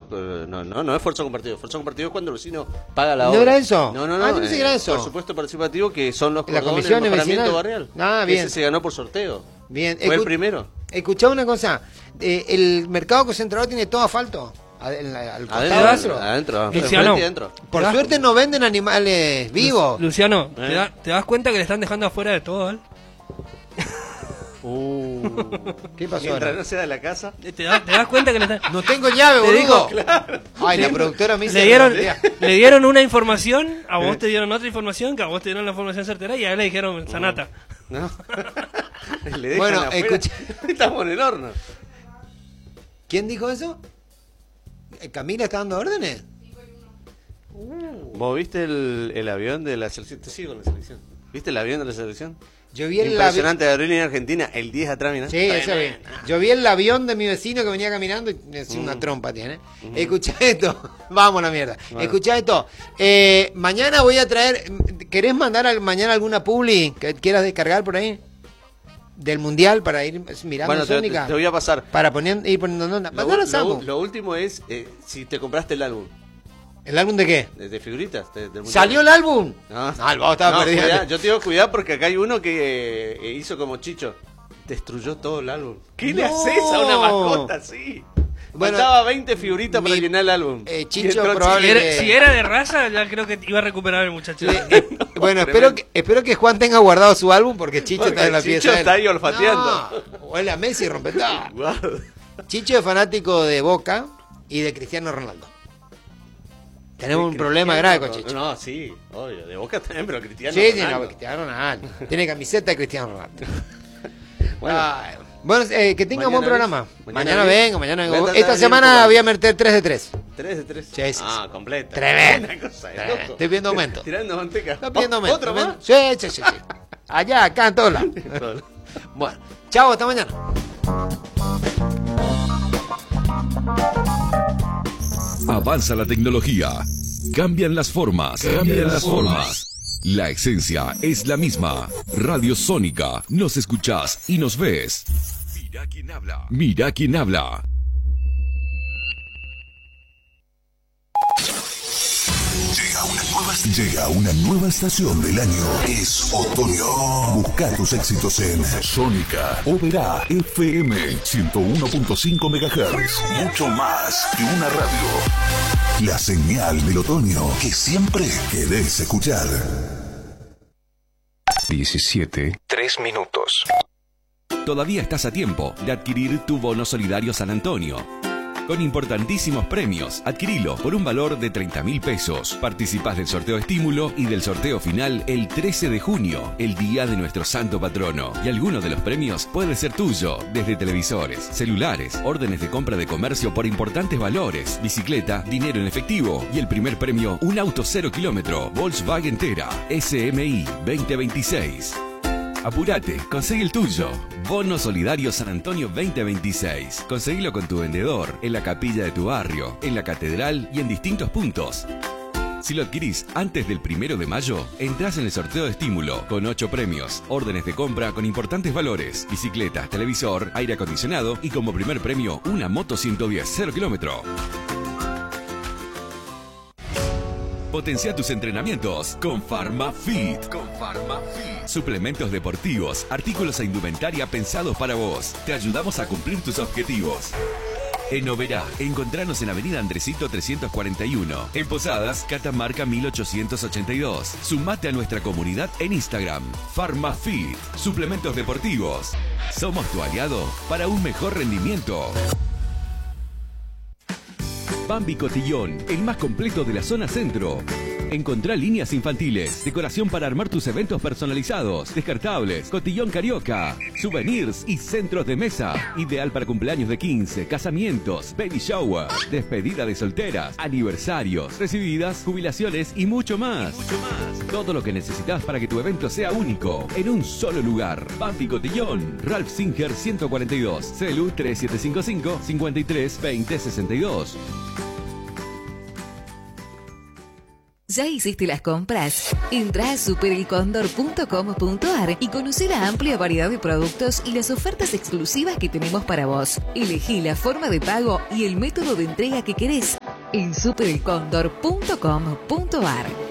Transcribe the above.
no es esfuerzo compartido. Esfuerzo compartido es cuando el vecino paga la obra. ¿No era eso? No. Yo pensé que era eso. Por supuesto participativo, que son los La cordones comisión del mejoramiento vecinal. barrial. Bien. Ese se ganó por sorteo. Bien. Fue el primero. Escuchá una cosa. El mercado concentrador tiene todo asfalto. Al costado Adentro. Luciano, Adentro. Por suerte no venden animales vivos. Luciano, ¿te das cuenta que le están dejando afuera de todo, ¿eh? ¿Qué pasó Mientras ahora? no sea de la casa. ¿Te das cuenta que le están...? No tengo llave, boludo. digo, claro. Ay, la productora me dice... Le dieron una información, a vos te dieron otra información, que a vos te dieron la información certera y a él le dijeron sanata. ¿No? Le dejan Bueno, afuera. escucha. Estamos en el horno. ¿Quién dijo eso? ¿Camila está dando órdenes? ¿Vos viste el avión de la selección? Te sigo con la selección. ¿Viste el avión de la selección? Yo vi el Impresionante, de aerolínea argentina, el 10 atrás, mirá. Sí, eso vi. Yo vi el avión de mi vecino que venía caminando y es una trompa tiene. Escuchá esto. Vamos a la mierda. Bueno. Escuchá esto. Mañana voy a traer... ¿Querés mandar mañana alguna publi que quieras descargar por ahí? Del mundial para ir mirando Bueno, Sónica. te voy a pasar. Para ir poniendo onda. Mandalo a Samu. Lo último es si te compraste el álbum. ¿El álbum de qué? De figuritas. Del mundial. ¿Salió el álbum? No, el vos estaba perdido. Cuidado, yo te digo cuidado porque acá hay uno que hizo como Chicho. Destruyó todo el álbum. ¿Qué le haces a una mascota así? Bueno, faltaba 20 figuritas para llenar el álbum. Chicho probablemente... Si era de raza, ya creo que iba a recuperar el muchacho. Bueno, espero que Juan tenga guardado su álbum porque Chicho está en la Chicho pieza. está ahí olfateando. No, huele a Messi y rompe todo. Chicho es fanático de Boca y de Cristiano Ronaldo. Tenemos un problema grave con Chicho. No, sí, obvio. De Boca también, pero Cristiano Sí, Ronaldo. no, Cristiano Ronaldo. Tiene camiseta de Cristiano Ronaldo. Bueno, que tenga un buen programa. Mañana vengo. vengo. Esta semana voy a meter 3 de 3. 3 de 3. Sí. Completa. Tremendo. Una cosa de Tremendo. loco. Estoy viendo aumento. Tirando manteca. Estoy pidiendo aumento. ¿Otro más? Sí. Allá, acá, en todos lados. Bueno, chao, hasta mañana. Avanza la tecnología. Cambian las formas. La esencia es la misma. Radio Sónica. Nos escuchás y nos ves. Mira quién habla. Llega una nueva estación del año. Es otoño. Busca tus éxitos en Sónica. Oberá FM 101.5 MHz. Mucho más que una radio. La señal del otoño que siempre querés escuchar. 17:03 minutos. Todavía estás a tiempo de adquirir tu bono solidario San Antonio. Con importantísimos premios, adquirilo por un valor de 30.000 pesos. Participás del sorteo estímulo y del sorteo final el 13 de junio, el día de nuestro santo patrono. Y alguno de los premios puede ser tuyo, desde televisores, celulares, órdenes de compra de comercio por importantes valores, bicicleta, dinero en efectivo y el primer premio, un auto 0 kilómetro, Volkswagen Tera, SMI 2026. Apurate, conseguí el tuyo. Bono Solidario San Antonio 2026. Conseguilo con tu vendedor, en la capilla de tu barrio, en la catedral y en distintos puntos. Si lo adquirís antes del 1 de mayo, entrás en el sorteo de estímulo con 8 premios, órdenes de compra con importantes valores, bicicletas, televisor, aire acondicionado y como primer premio, una moto 110 0 kilómetro. Potencia tus entrenamientos con PharmaFit. Suplementos deportivos, artículos e indumentaria pensados para vos. Te ayudamos a cumplir tus objetivos. En Oberá, encontranos en Avenida Andresito 341. En Posadas, Catamarca 1882. Sumate a nuestra comunidad en Instagram. PharmaFit. Suplementos deportivos. Somos tu aliado para un mejor rendimiento. Bambi Cotillón, el más completo de la zona centro. Encontrá líneas infantiles, decoración para armar tus eventos personalizados, descartables, cotillón carioca, souvenirs y centros de mesa. Ideal para cumpleaños de 15, casamientos, baby shower, despedida de solteras, aniversarios, recibidas, jubilaciones y mucho más. Todo lo que necesitas para que tu evento sea único, en un solo lugar. Bambi Cotillón, Ralph Singer 142, Celu 3755 53 20 62. ¿Ya hiciste las compras? Entrá a superelcondor.com.ar y conoce la amplia variedad de productos y las ofertas exclusivas que tenemos para vos. Elegí la forma de pago y el método de entrega que querés. en superelcóndor.com.ar.